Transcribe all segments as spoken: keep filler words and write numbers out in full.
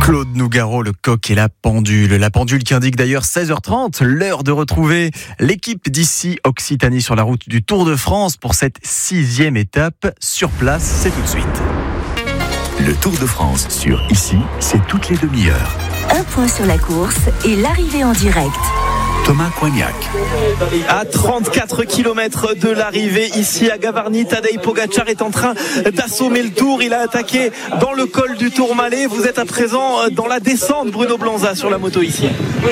Claude Nougaro, le coq et la pendule. La pendule qui indique d'ailleurs seize heures trente, l'heure de retrouver l'équipe d'ici Occitanie sur la route du Tour de France pour cette sixième étape. Sur place, c'est tout de suite. Le Tour de France sur Ici, c'est toutes les demi-heures. Un point sur la course et l'arrivée en direct. Thomas Coignac. À trente-quatre kilomètres de l'arrivée, ici à Gavarnie, Tadej Pogačar est en train d'assommer le Tour. Il a attaqué dans le col du Tourmalet. Vous êtes à présent dans la descente, Bruno Blanza, sur la moto ici.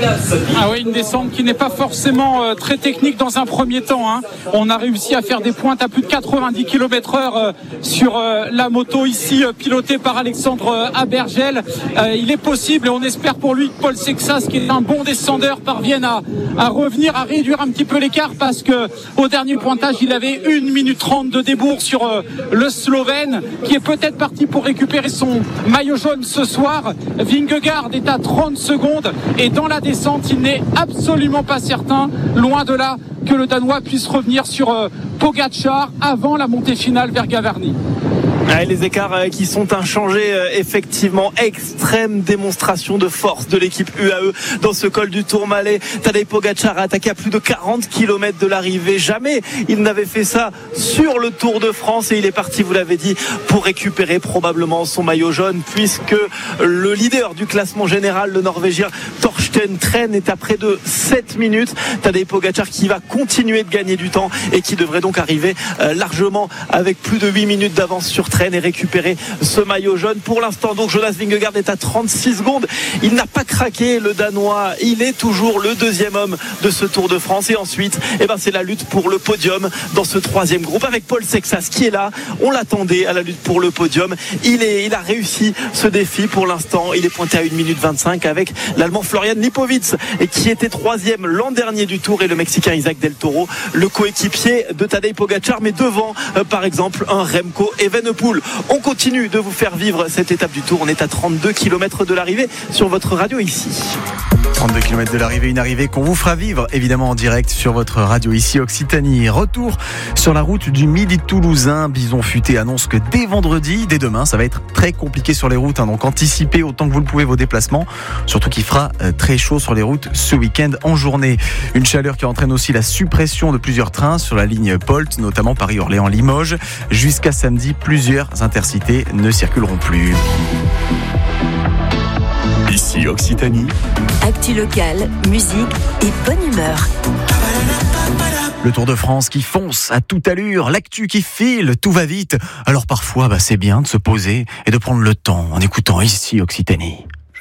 Ah oui, une descente qui n'est pas forcément euh, très technique dans un premier temps. Hein. On a réussi à faire des pointes à plus de quatre-vingt-dix kilomètres heure euh, sur euh, la moto ici, euh, pilotée par Alexandre euh, Abergel. Euh, il est possible, et on espère pour lui que Paul Sexas, qui est un bon descendeur, parvienne à à revenir, à réduire un petit peu l'écart, parce que au dernier pointage, il avait une minute trente de débours sur euh, le Slovène, qui est peut-être parti pour récupérer son maillot jaune ce soir. Vingegaard est à trente secondes, et dans la descente, il n'est absolument pas certain, loin de là, que le Danois puisse revenir sur euh, Pogačar avant la montée finale vers Gavarnie. Ah, les écarts euh, qui sont inchangés, euh, effectivement, extrême démonstration de force de l'équipe U A E dans ce col du Tourmalet. Tadej Pogačar a attaqué à plus de quarante kilomètres de l'arrivée. Jamais il n'avait fait ça sur le Tour de France, et il est parti, vous l'avez dit, pour récupérer probablement son maillot jaune, puisque le leader du classement général, le Norvégien Torsten Tren, est à près de sept minutes. Tadej Pogačar qui va continuer de gagner du temps et qui devrait donc arriver euh, largement avec plus de huit minutes d'avance sur Tren et récupérer ce maillot jaune. Pour l'instant, donc, Jonas Vingegaard est à trente-six secondes. Il n'a pas craqué, le Danois. Il est toujours le deuxième homme de ce Tour de France. Et ensuite, eh ben, c'est la lutte pour le podium dans ce troisième groupe avec Paul Sexas qui est là. On l'attendait à la lutte pour le podium. Il est, il a réussi ce défi pour l'instant. Il est pointé à une minute vingt-cinq avec l'Allemand Florian Lipowitz, et qui était troisième l'an dernier du Tour, et le Mexicain Isaac Del Toro, le coéquipier de Tadej Pogačar, mais devant, euh, par exemple, un Remco Evenepoel. On continue de vous faire vivre cette étape du Tour. On est à trente-deux kilomètres de l'arrivée sur votre radio ici. trente-deux kilomètres de l'arrivée, une arrivée qu'on vous fera vivre évidemment en direct sur votre radio ici Occitanie. Retour sur la route du Midi toulousain. Bison Futé annonce que dès vendredi, dès demain, ça va être très compliqué sur les routes, hein, donc anticipez autant que vous le pouvez vos déplacements, surtout qu'il fera euh, très chaud sur les routes ce week-end en journée. Une chaleur qui entraîne aussi la suppression de plusieurs trains sur la ligne Polt, notamment Paris-Orléans-Limoges. Jusqu'à samedi, plusieurs intercités ne circuleront plus. Ici Occitanie. Actu locale, musique et bonne humeur. Le Tour de France qui fonce à toute allure, l'actu qui file, tout va vite. Alors parfois, bah, c'est bien de se poser et de prendre le temps en écoutant Ici Occitanie.